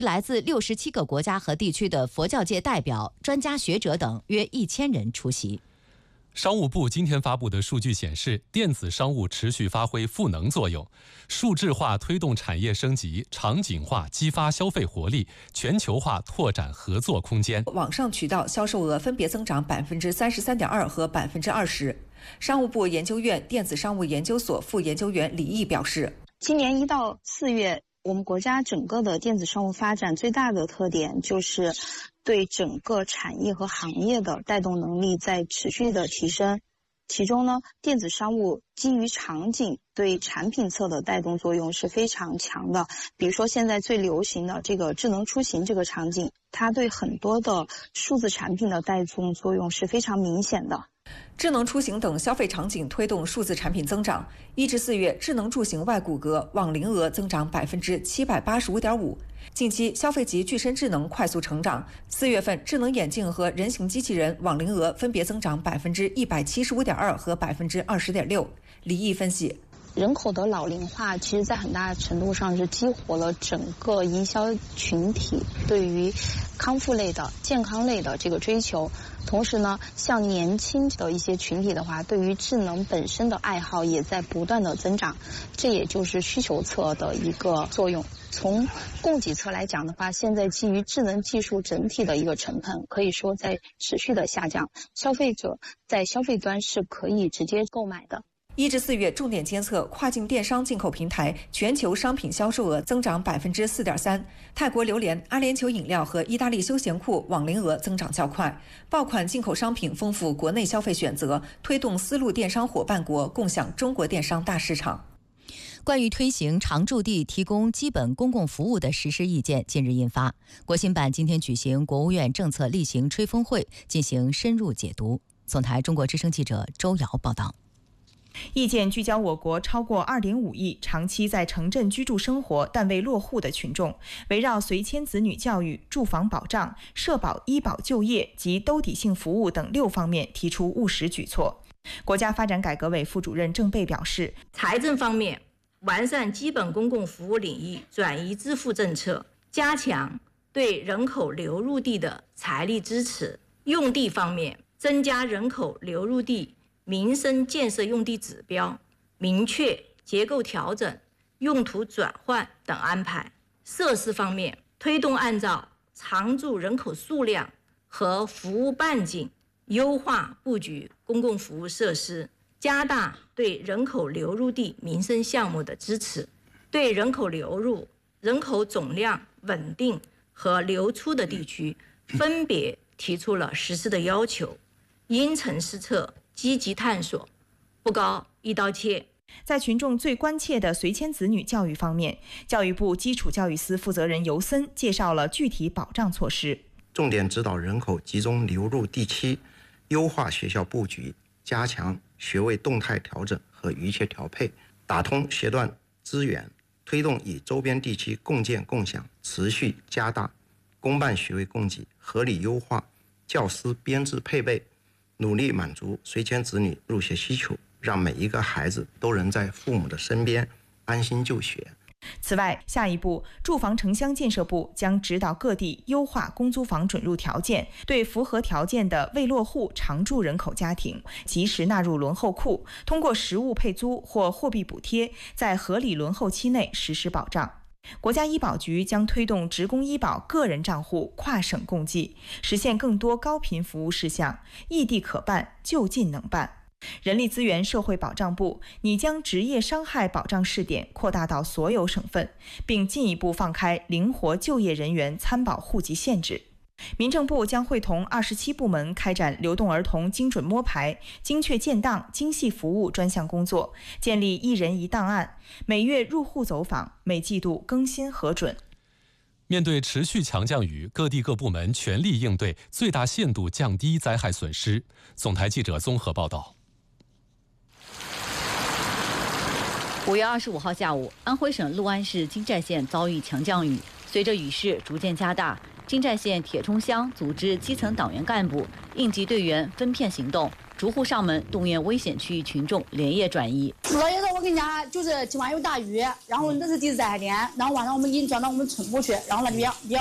来自67个国家和地区的佛教界代表、专家学者等约1000人出席。 商务部今天发布的数据显示，电子商务持续发挥赋能作用，数字化推动产业升级，场景化激发消费活力，全球化拓展合作空间。 网上渠道销售额分别增长33.2%和20%。商务部研究院电子商务研究所副研究员李毅表示， 今年1到4月，我们国家整个的电子商务发展最大的特点就是对整个产业和行业的带动能力在持续的提升。其中呢，电子商务基于场景对产品侧的带动作用是非常强的。比如说现在最流行的这个智能出行这个场景，它对很多的数字产品的带动作用是非常明显的。 智能出行等消费场景推动数字产品增长。1至4月，智能出行外骨骼网龄额增长785.5%。近期，消费级具身智能快速成长。4月份，智能眼镜和人形机器人网龄额分别增长175.2%和20.6%。李毅分析， 人口的老龄化，其实在很大程度上是激活了整个营销群体对于康复类的、健康类的这个追求。同时呢，像年轻的一些群体的话，对于智能本身的爱好也在不断的增长，这也就是需求侧的一个作用。从供给侧来讲的话，现在基于智能技术整体的一个成本可以说在持续的下降，消费者在消费端是可以直接购买的。 1至4月，重点监测跨境电商进口平台全球商品销售额增长4.3%。泰国榴莲、阿联酋饮料和意大利休闲裤网龄额增长较快。爆款进口商品丰富国内消费选择，推动丝路电商伙伴国共享中国电商大市场。 关于推行常住地提供基本公共服务的实施意见近日印发，国新办今天举行国务院政策例行吹风会，进行深入解读。总台中国之声记者周瑶报道。 意见聚焦我国超过2.5亿长期在城镇居住生活但未落户的群众，围绕随迁子女教育、住房保障、社保、医保、就业及兜底性服务等6方面提出务实举措。国家发展改革委副主任郑贝表示， 财政方面，完善基本公共服务领域转移支付政策，加强对人口流入地的财力支持；用地方面，增加人口流入地民生建设用地指标，明确结构调整、用途转换等安排。设施方面，推动按照常住人口数量和服务半径优化布局公共服务设施，加大对人口流入地民生项目的支持，对人口流入、人口总量稳定和流出的地区分别提出了实施的要求，因城施策，积极探索，不搞一刀切。 在群众最关切的随迁子女教育方面，教育部基础教育司负责人尤森介绍了具体保障措施， 重点指导人口集中流入地区，优化学校布局，加强学位动态调整和预切调配，打通学段资源，推动与周边地区共建共享，持续加大公办学位供给，合理优化教师编制配备，努力满足随迁子女入学需求，让每一个孩子都能在父母的身边安心就学。 此外，下一步，住房城乡建设部将指导各地优化公租房准入条件，对符合条件的未落户常住人口家庭及时纳入轮候库，通过实物配租或货币补贴，在合理轮候期内实施保障。国家医保局将推动职工医保个人账户跨省共济，实现更多高频服务事项，异地可办，就近能办。人力资源社会保障部拟将职业伤害保障试点扩大到所有省份，并进一步放开灵活就业人员参保户籍限制。民政部将会同27部门开展流动儿童精准摸排、精确建档、精细服务专项工作，建立一人一档案，每月入户走访，每季度更新核准。 面对持续强降雨，各地各部门全力应对，最大限度降低灾害损失。总台记者综合报道。 5月25号下午，安徽省六安市金寨县遭遇强降雨，随着雨势逐渐加大，金寨县铁冲乡组织基层党员干部、应急队员分片行动， 逐户上门动员危险区域群众连夜转移。 昨天我跟人家就是今晚有大雨，然后那是第3天，然后晚上我们已经转到我们村部去，然后那就比较